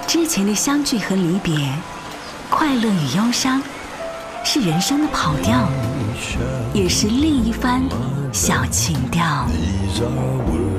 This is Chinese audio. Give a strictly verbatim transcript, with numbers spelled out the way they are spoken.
之前的相聚和离别，快乐与忧伤，是人生的跑调，也是另一番小情调。